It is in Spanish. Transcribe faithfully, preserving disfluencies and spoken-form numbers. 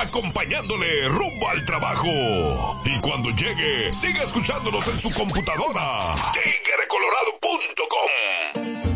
acompañándole rumbo al trabajo. Y cuando llegue, siga escuchándonos en su computadora. tigre colorado punto com